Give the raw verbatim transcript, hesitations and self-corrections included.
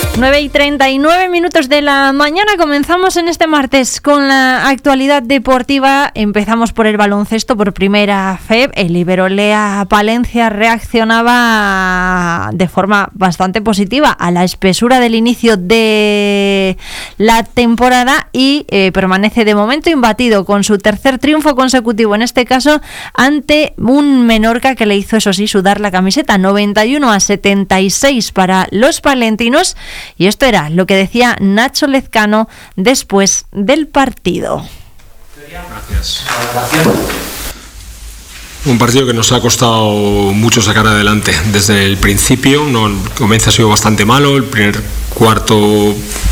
nueve y treinta y nueve minutos de la mañana. Comenzamos en este martes con la actualidad deportiva. Empezamos por el baloncesto, por Primera F E B. El Iberolea Palencia reaccionaba de forma bastante positiva a la espesura del inicio de la temporada y eh, permanece de momento imbatido con su tercer triunfo consecutivo, en este caso ante un Menorca que le hizo, eso sí, sudar la camiseta. noventa y uno a setenta y seis para los palentinos. Y esto era lo que decía Nacho Lezcano después del partido. Gracias. Un partido que nos ha costado mucho sacar adelante desde el principio. No, el comienzo ha sido bastante malo. El primer cuarto